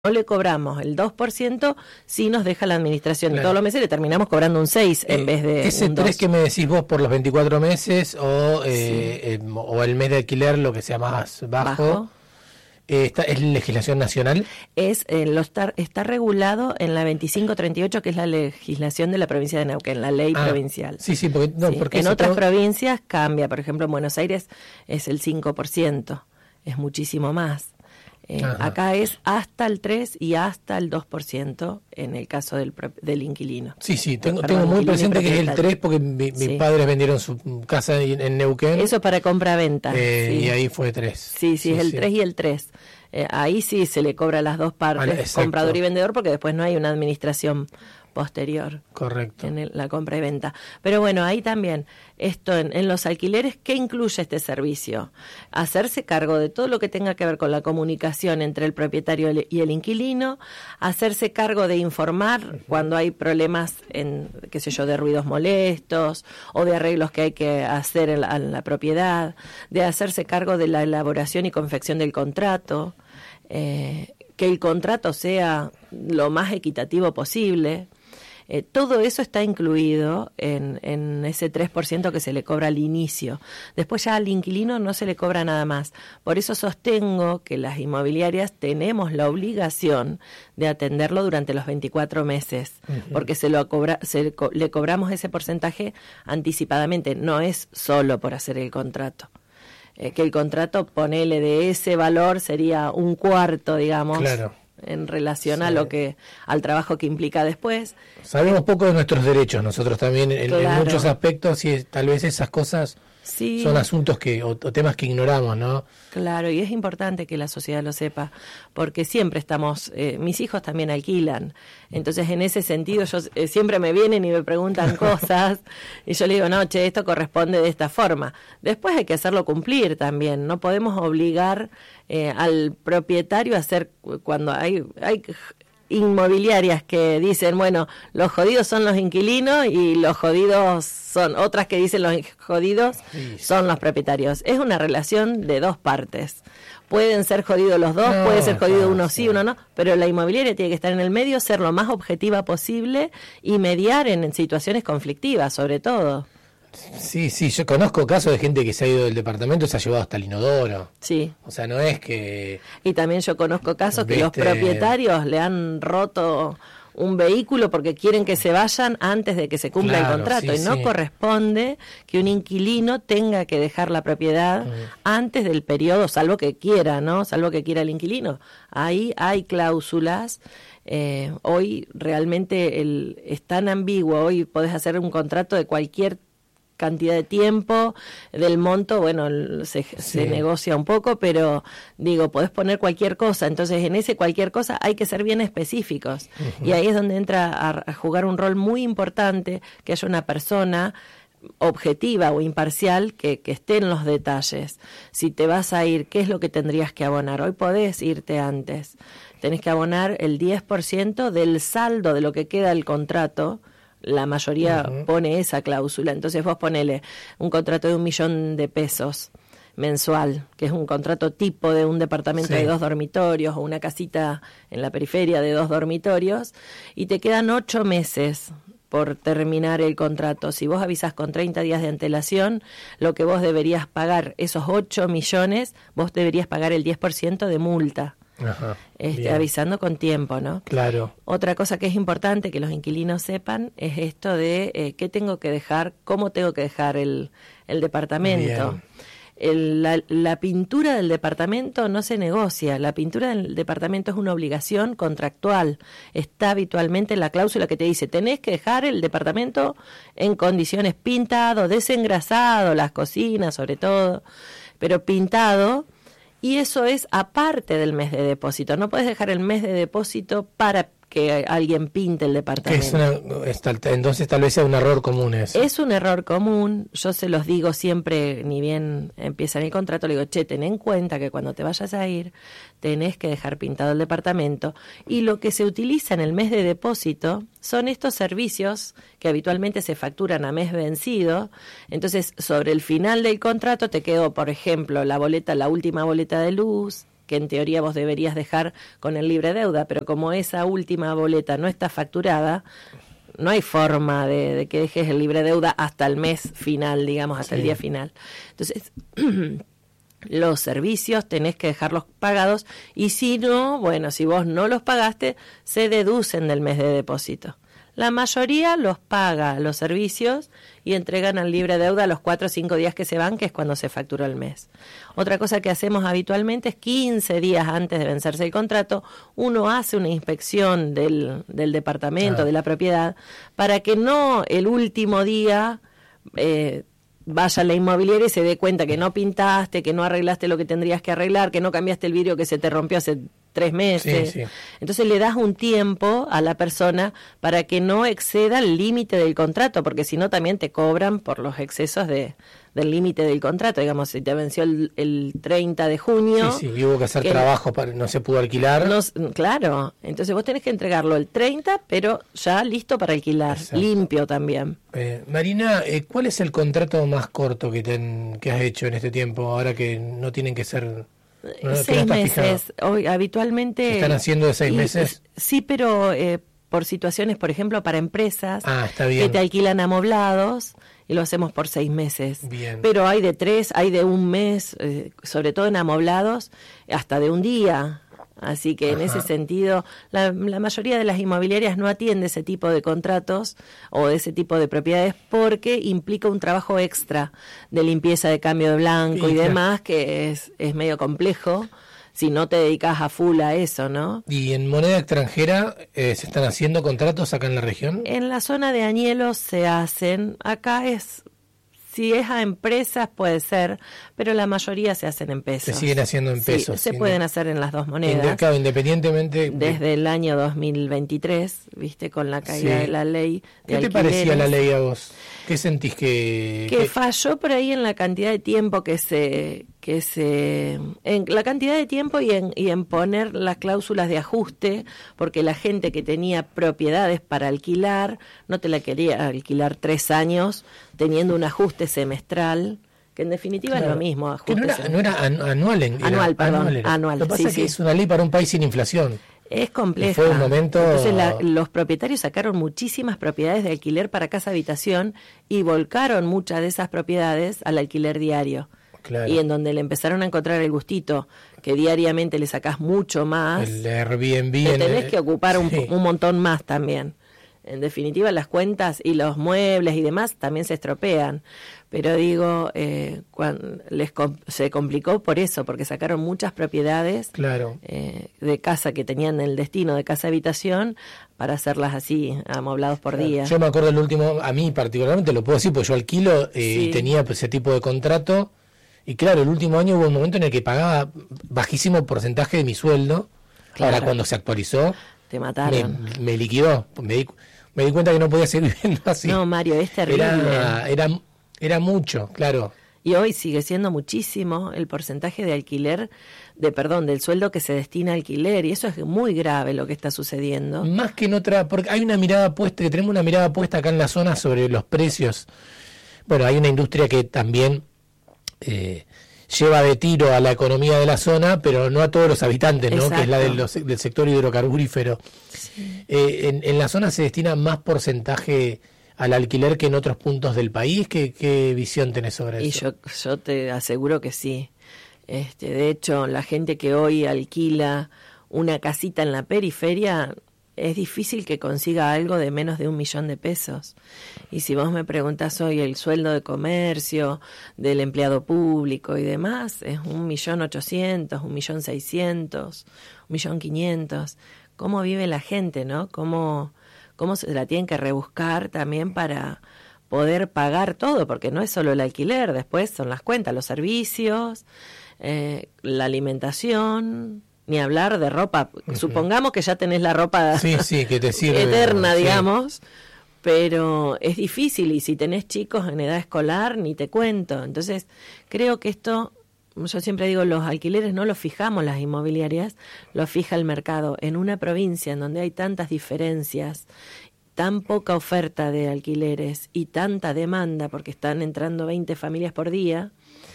no le cobramos el 2%, sí nos deja la administración. Claro. Todos los meses le terminamos cobrando un 6 en vez de ese un 2. ¿Ese 3 que me decís vos por los 24 meses o o el mes de alquiler, lo que sea más bajo? ¿Es legislación nacional? Está regulado en la 2538, que es la legislación de la provincia de Neuquén, la ley provincial. Sí, porque en otras provincias cambia. Por ejemplo, en Buenos Aires es el 5%, es muchísimo más. Acá es hasta el 3 y hasta el 2% en el caso del inquilino. Sí, tengo muy presente que es el 3 porque mis padres vendieron su casa en Neuquén. Eso es para compra-venta. Y ahí fue 3. Sí, es el 3 y el 3. Ahí sí se le cobra las dos partes, comprador y vendedor, porque después no hay una administración posterior. Correcto. En la compra y venta. Pero bueno, ahí también, esto en los alquileres, ¿qué incluye este servicio? Hacerse cargo de todo lo que tenga que ver con la comunicación entre el propietario y el inquilino, hacerse cargo de informar cuando hay problemas de ruidos molestos o de arreglos que hay que hacer en la propiedad, de hacerse cargo de la elaboración y confección del contrato, que el contrato sea lo más equitativo posible. Todo eso está incluido en ese 3% que se le cobra al inicio. Después ya al inquilino no se le cobra nada más. Por eso sostengo que las inmobiliarias tenemos la obligación de atenderlo durante los 24 meses, porque le cobramos ese porcentaje anticipadamente. No es solo por hacer el contrato. Que el contrato, ponele de ese valor, sería un cuarto, digamos. Claro. En relación al trabajo que implica después. Sabemos poco de nuestros derechos nosotros también en muchos aspectos, y tal vez esas cosas son asuntos o temas que ignoramos, ¿no? Claro, y es importante que la sociedad lo sepa, porque siempre estamos, mis hijos también alquilan, entonces en ese sentido siempre me vienen y me preguntan cosas, y yo le digo, no, esto corresponde de esta forma. Después hay que hacerlo cumplir también, no podemos obligar al propietario a hacer, cuando hay inmobiliarias que dicen, bueno, los jodidos son los inquilinos y los jodidos son otras que dicen los jodidos son los propietarios. Es una relación de dos partes. Pueden ser jodidos los dos, puede ser jodido uno sí, uno no, pero la inmobiliaria tiene que estar en el medio, ser lo más objetiva posible y mediar en situaciones conflictivas, sobre todo. Sí, yo conozco casos de gente que se ha ido del departamento y se ha llevado hasta el inodoro. Sí. O sea, no es que... Y también yo conozco casos que los propietarios le han roto un vehículo porque quieren que se vayan antes de que se cumpla el contrato. Y no corresponde que un inquilino tenga que dejar la propiedad antes del periodo, salvo que quiera, ¿no? Salvo que quiera el inquilino. Ahí hay cláusulas. Hoy realmente es tan ambiguo. Hoy podés hacer un contrato de cualquier cantidad de tiempo, del monto, bueno, se negocia un poco, pero digo, podés poner cualquier cosa, entonces en ese cualquier cosa hay que ser bien específicos, y ahí es donde entra a jugar un rol muy importante, que haya una persona objetiva o imparcial que esté en los detalles. Si te vas a ir, ¿qué es lo que tendrías que abonar? Hoy podés irte antes, tenés que abonar el 10% del saldo de lo que queda del contrato. La mayoría pone esa cláusula, entonces vos ponele un contrato de $1.000.000 mensual, que es un contrato tipo de un departamento de 2 dormitorios o una casita en la periferia de 2 dormitorios, y te quedan 8 meses por terminar el contrato. Si vos avisás con 30 días de antelación, lo que vos deberías pagar, esos 8 millones, vos deberías pagar el 10% de multa. Avisando con tiempo, ¿no? Claro. Otra cosa que es importante que los inquilinos sepan es esto de qué tengo que dejar, cómo tengo que dejar el departamento. La pintura del departamento no se negocia. La pintura del departamento es una obligación contractual. Está habitualmente en la cláusula que te dice, tenés que dejar el departamento en condiciones pintado, desengrasado, las cocinas sobre todo, pero pintado. Y eso es aparte del mes de depósito. No puedes dejar el mes de depósito para que alguien pinte el departamento. Entonces tal vez sea un error común eso. Es un error común. Yo se los digo siempre, ni bien empiezan el contrato, le digo, ten en cuenta que cuando te vayas a ir tenés que dejar pintado el departamento. Y lo que se utiliza en el mes de depósito son estos servicios que habitualmente se facturan a mes vencido. Entonces, sobre el final del contrato te quedó, por ejemplo, la última boleta de luz, que en teoría vos deberías dejar con el libre deuda, pero como esa última boleta no está facturada, no hay forma de que dejes el libre deuda hasta el mes final, digamos, hasta el día final. Entonces, los servicios tenés que dejarlos pagados y si no, bueno, si vos no los pagaste, se deducen del mes de depósito. La mayoría los paga los servicios y entregan al libre deuda los 4 o 5 días que se van, que es cuando se facturó el mes. Otra cosa que hacemos habitualmente es 15 días antes de vencerse el contrato, uno hace una inspección del departamento, de la propiedad, para que no el último día vaya a la inmobiliaria y se dé cuenta que no pintaste, que no arreglaste lo que tendrías que arreglar, que no cambiaste el vidrio que se te rompió hace 3 meses. Sí. Entonces le das un tiempo a la persona para que no exceda el límite del contrato, porque si no también te cobran por los excesos del límite del contrato. Digamos, si te venció el 30 de junio... Sí, y hubo que hacer trabajo, no se pudo alquilar. Claro, entonces vos tenés que entregarlo el 30, pero ya listo para alquilar, limpio también. Marina, ¿cuál es el contrato más corto que has hecho en este tiempo, ahora que no tienen que ser... 6 meses, hoy habitualmente... ¿Se están haciendo de 6 meses? Sí, pero por situaciones, por ejemplo, para empresas está bien, que te alquilan amoblados y lo hacemos por 6 meses. Bien. Pero hay de 3, hay de 1 mes, sobre todo en amoblados, hasta de 1 día. Así que en ese sentido, la mayoría de las inmobiliarias no atiende ese tipo de contratos o ese tipo de propiedades porque implica un trabajo extra de limpieza, de cambio de blanco y demás, que es medio complejo si no te dedicas a full a eso, ¿no? ¿Y en moneda extranjera se están haciendo contratos acá en la región? En la zona de Añelos se hacen, acá si es a empresas puede ser, pero la mayoría se hacen en pesos. Se siguen haciendo en pesos. Se pueden hacer en las dos monedas. Claro, independientemente... Desde el año 2023, viste, con la caída de la ley de ¿Qué te parecía la ley a vos? ¿Qué sentís que falló por ahí en la cantidad de tiempo en la cantidad de tiempo y en poner las cláusulas de ajuste, porque la gente que tenía propiedades para alquilar no te la quería alquilar 3 años teniendo un ajuste semestral, que en definitiva es lo mismo. Ajuste no era anual. Anual. Lo que pasa es que es una ley para un país sin inflación. Es compleja. Fue un momento... Entonces los propietarios sacaron muchísimas propiedades de alquiler para casa-habitación y volcaron muchas de esas propiedades al alquiler diario. Claro. Y en donde le empezaron a encontrar el gustito, que diariamente le sacás mucho más, el Airbnb, te tenés que ocupar un montón más también. En definitiva, las cuentas y los muebles y demás también se estropean. Pero digo, se complicó por eso, porque sacaron muchas propiedades de casa que tenían el destino de casa-habitación para hacerlas así, amoblados por día. Yo me acuerdo el último, a mí particularmente, lo puedo decir, porque yo alquilo y tenía ese tipo de contrato. Y claro, el último año hubo un momento en el que pagaba bajísimo porcentaje de mi sueldo. Claro. Ahora cuando se actualizó, te mataron. Me liquidó. Me di cuenta que no podía seguir viviendo así. No, Mario, es terrible. Era mucho, claro. Y hoy sigue siendo muchísimo el porcentaje de del sueldo que se destina a alquiler, y eso es muy grave lo que está sucediendo. Más que en otra, porque hay una mirada puesta, que tenemos una mirada puesta acá en la zona sobre los precios. Bueno, hay una industria que también lleva de tiro a la economía de la zona, pero no a todos los habitantes, ¿no? Que es la del sector hidrocarburífero. Sí. En la zona se destina más porcentaje al alquiler que en otros puntos del país. ¿Qué visión tenés sobre eso? Y yo te aseguro que sí. De hecho, la gente que hoy alquila una casita en la periferia, es difícil que consiga algo de menos de 1 millón de pesos. Y si vos me preguntás hoy el sueldo de comercio del empleado público y demás, es 1.800.000, 1.600.000, 1.500.000. ¿Cómo vive la gente, no? ¿Cómo se la tienen que rebuscar también para poder pagar todo? Porque no es solo el alquiler, después son las cuentas, los servicios, la alimentación... Ni hablar de ropa. Supongamos que ya tenés la ropa que te sirve, eterna, digamos, pero es difícil, y si tenés chicos en edad escolar, ni te cuento. Entonces, creo que esto, yo siempre digo, los alquileres no los fijamos las inmobiliarias, los fija el mercado. En una provincia en donde hay tantas diferencias, tan poca oferta de alquileres y tanta demanda, porque están entrando 20 familias por día,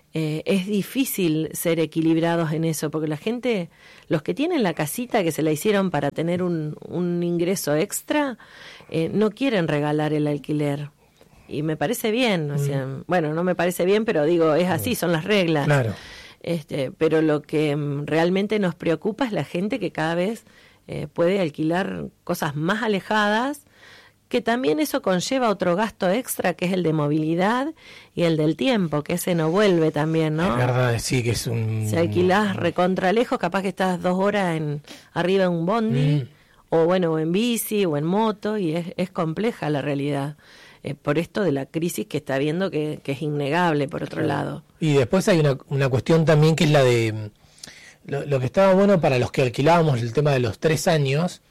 es difícil ser equilibrados en eso, porque la gente, los que tienen la casita que se la hicieron para tener un ingreso extra, no quieren regalar el alquiler. Y me parece bien, o sea, bueno, no me parece bien, pero digo, es así, son las reglas. Claro. Pero lo que realmente nos preocupa es la gente que cada vez puede alquilar cosas más alejadas, que también eso conlleva otro gasto extra, que es el de movilidad y el del tiempo, que ese no vuelve también, ¿no? Es verdad, sí, que es un... Si alquilás recontra lejos, capaz que estás 2 horas arriba de un bondi, o bueno, o en bici, o en moto, y es compleja la realidad. Por esto de la crisis que está viendo, que es innegable, por otro lado. Y después hay una cuestión también, que es la de... Lo que estaba bueno para los que alquilábamos el tema de los 3 años...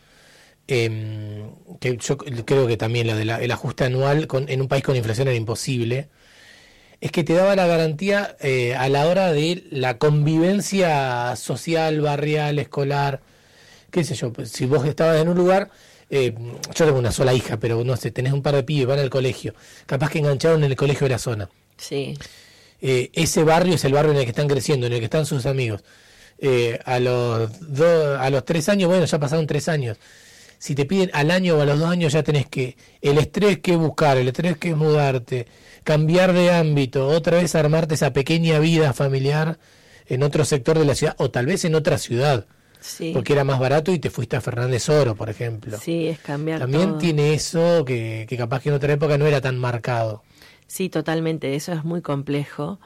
que yo creo que también el ajuste anual en un país con inflación era imposible, es que te daba la garantía a la hora de la convivencia social, barrial, escolar, qué sé yo, pues, si vos estabas en un lugar, yo tengo una sola hija, pero no sé, tenés un par de pibes, van al colegio, capaz que engancharon en el colegio de la zona. Sí. Ese barrio es el barrio en el que están creciendo, en el que están sus amigos. A los 3 años, bueno, ya pasaron 3 años. Si te piden al año o a los 2 años, ya tenés que el estrés que buscar, el estrés que es mudarte, cambiar de ámbito, otra vez armarte esa pequeña vida familiar en otro sector de la ciudad, o tal vez en otra ciudad, sí, porque era más barato y te fuiste a Fernández Oro, por ejemplo. Sí, es cambiar también todo. Tiene eso que capaz que en otra época no era tan marcado. Sí, totalmente, eso es muy complejo.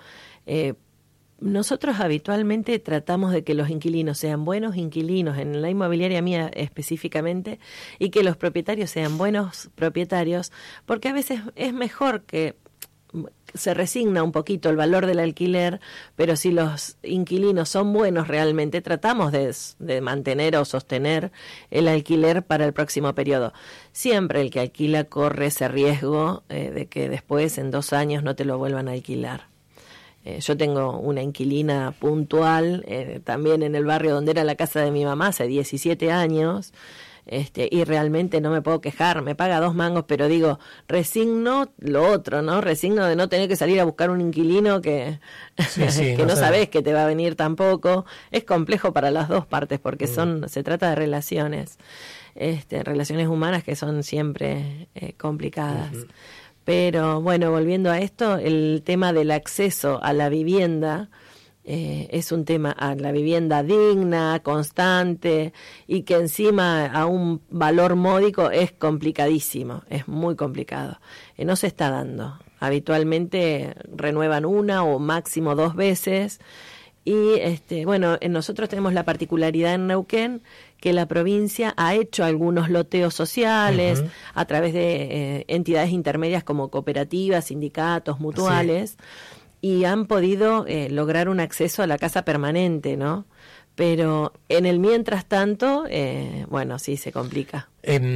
Nosotros habitualmente tratamos de que los inquilinos sean buenos inquilinos, en la inmobiliaria mía específicamente, y que los propietarios sean buenos propietarios, porque a veces es mejor que se resigna un poquito el valor del alquiler, pero si los inquilinos son buenos realmente, tratamos de mantener o sostener el alquiler para el próximo periodo. Siempre el que alquila corre ese riesgo de que después en 2 años no te lo vuelvan a alquilar. Yo tengo una inquilina puntual, también en el barrio donde era la casa de mi mamá hace 17 años, y realmente no me puedo quejar, me paga 2 mangos, pero digo, resigno lo otro, ¿no? Resigno de no tener que salir a buscar un inquilino que no sabés que te va a venir tampoco. Es complejo para las 2 partes porque se trata de relaciones, relaciones humanas que son siempre complicadas. Pero bueno, volviendo a esto, el tema del acceso a la vivienda es un tema, a la vivienda digna, constante, y que encima a un valor módico es complicadísimo, es muy complicado. No se está dando. Habitualmente renuevan 1 o máximo 2 veces. Y bueno, nosotros tenemos la particularidad en Neuquén que la provincia ha hecho algunos loteos sociales a través de entidades intermedias como cooperativas, sindicatos, mutuales, y han podido lograr un acceso a la casa permanente, ¿no? Pero en el mientras tanto, bueno, sí se complica.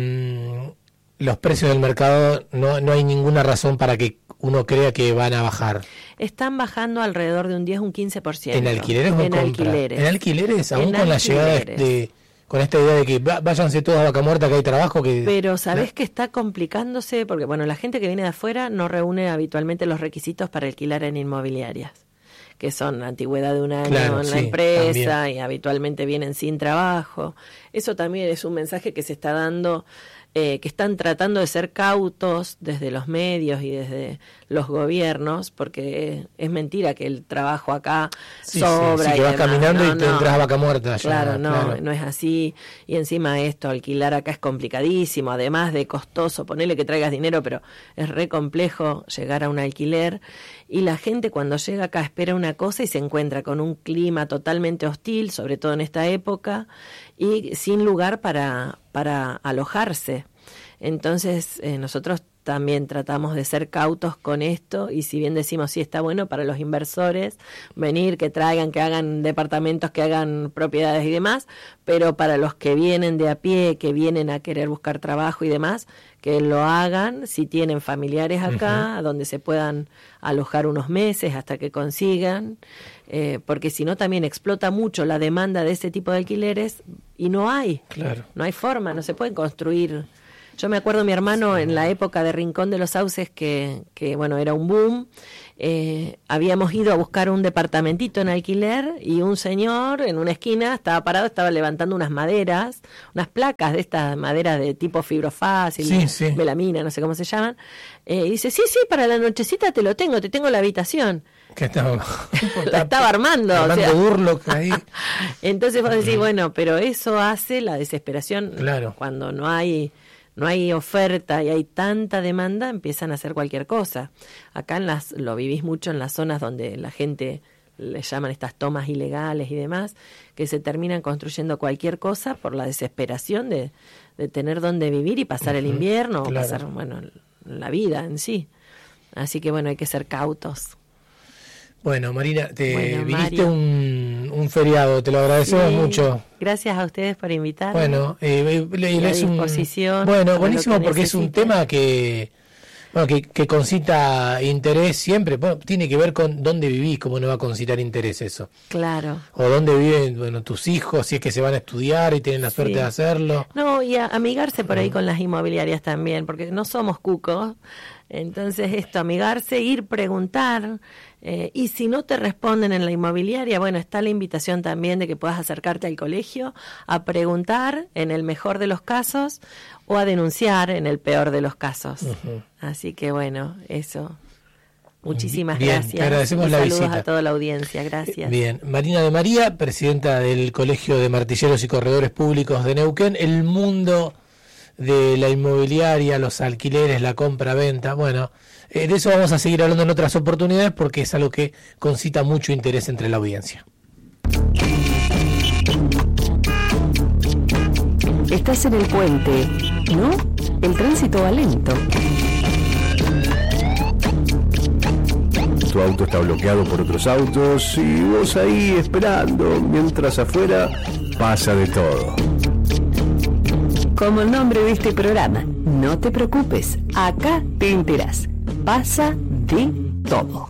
Los precios del mercado no hay ninguna razón para que uno crea que van a bajar. Están bajando alrededor de un 10, un 15%. ¿En alquileres o en compra? Alquileres. ¿En alquileres? Aún En con alquileres. la llegada con esta idea de que váyanse todos a Vaca Muerta, que hay trabajo. Pero ¿sabés que está complicándose? Porque bueno, la gente que viene de afuera no reúne habitualmente los requisitos para alquilar en inmobiliarias, que son antigüedad de 1 año en la empresa, también. Y habitualmente vienen sin trabajo. Eso también es un mensaje que se está dando, que están tratando de ser cautos desde los medios y desde los gobiernos, porque es mentira que el trabajo acá sobra. Sí, que vas caminando y te entras a Vaca Muerta. Claro, no es así. Y encima esto, alquilar acá es complicadísimo, además de costoso. Ponele que traigas dinero, pero es re complejo llegar a un alquiler. Y la gente cuando llega acá espera una cosa y se encuentra con un clima totalmente hostil, sobre todo en esta época, y sin lugar para alojarse. Entonces nosotros también tratamos de ser cautos con esto, y si bien decimos sí está bueno para los inversores venir, que traigan, que hagan departamentos, que hagan propiedades y demás, pero para los que vienen de a pie, que vienen a querer buscar trabajo y demás, que lo hagan si tienen familiares acá, donde se puedan alojar unos meses hasta que consigan, porque si no también explota mucho la demanda de ese tipo de alquileres y no hay, no hay forma, no se pueden construir Yo me acuerdo mi hermano en la época de Rincón de los Sauces, que bueno, era un boom. Habíamos ido a buscar un departamentito en alquiler y un señor en una esquina estaba parado, estaba levantando unas maderas, unas placas de estas maderas de tipo fibrofácil, melamina, no sé cómo se llaman, y dice, sí, para la nochecita te tengo la habitación. Que estaba, la estaba armando Burlock ahí. Entonces vos decís, bueno, pero eso hace la desesperación. Claro. Cuando no hay oferta y hay tanta demanda, empiezan a hacer cualquier cosa. Acá lo vivís mucho en las zonas donde la gente le llaman estas tomas ilegales y demás, que se terminan construyendo cualquier cosa por la desesperación de tener donde vivir y pasar el invierno, o pasar, bueno, la vida en sí. Así que bueno, hay que ser cautos. Bueno, Marina, viniste un feriado, te lo agradecemos mucho. Gracias a ustedes por invitarme. Bueno, es disposición. Bueno, buenísimo, porque es un tema que concita interés siempre. Bueno, tiene que ver con dónde vivís, cómo no va a concitar interés eso. Claro. O dónde viven tus hijos, si es que se van a estudiar y tienen la suerte de hacerlo. No, y amigarse por ahí con las inmobiliarias también, porque no somos cucos. Entonces amigarse, ir, preguntar, y si no te responden en la inmobiliaria, bueno, está la invitación también de que puedas acercarte al colegio a preguntar en el mejor de los casos o a denunciar en el peor de los casos. Así que bueno, eso. Muchísimas gracias. Te agradecemos la visita. Saludos a toda la audiencia, gracias. Bien, Marina de María, presidenta del Colegio de Martilleros y Corredores Públicos de Neuquén, el mundo de la inmobiliaria, los alquileres, la compra-venta, bueno, de eso vamos a seguir hablando en otras oportunidades porque es algo que concita mucho interés entre la audiencia. Estás en el puente, ¿no? El tránsito va lento. Tu auto está bloqueado por otros autos y vos ahí esperando, mientras afuera pasa de todo. Como el nombre de este programa, no te preocupes, acá te enterás. Pasa de todo.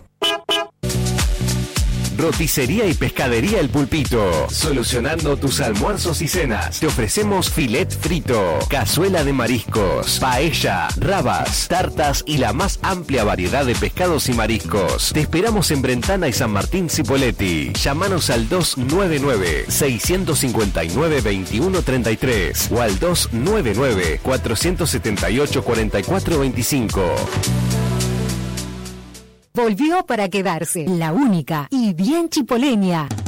Roticería y Pescadería El Pulpito. Solucionando tus almuerzos y cenas. Te ofrecemos filet frito, cazuela de mariscos, paella, rabas, tartas y la más amplia variedad de pescados y mariscos. Te esperamos en Brentana y San Martín Cipolletti. Llámanos al 299-659-2133 o al 299-478-4425. Volvió para quedarse, la única y bien chipoleña.